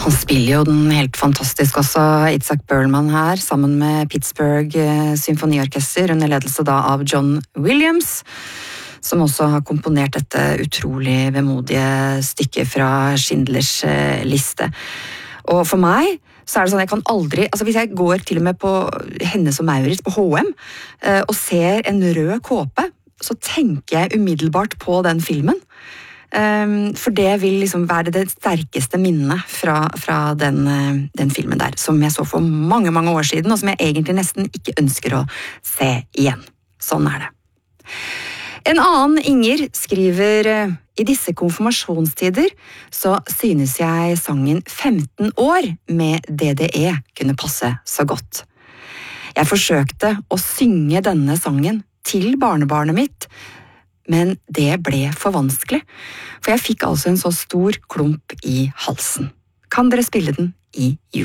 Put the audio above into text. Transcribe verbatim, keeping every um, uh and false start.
Han spiller jo den helt fantastisk også, Itzhak Perlman her, sammen med Pittsburgh Symfoniorkester, under ledelse da av John Williams, som også har komponert dette utrolig vemodige stykket fra Schindlers liste. Og for meg så er det sånn, jeg kan aldri, altså hvis jeg går til og med på Hennes og Mauritz på H og M og ser en rød kåpe, så tenker jeg umiddelbart på den filmen. Um, for det vil liksom være det sterkeste minnet fra, fra den, den filmen der, som jeg så for mange, mange år siden, og som jeg egentlig nesten ikke ønsker å se igjen. Sånn er det. En annen Inger skriver: I disse konfirmasjonstider så synes jeg sangen femten år med D D E kunne passe så godt. Jeg forsøkte å synge denne sangen til barnebarnet mitt, men det ble for vanskelig, for jeg fikk altså en så stor klump i halsen. Kan dere spille den i jul?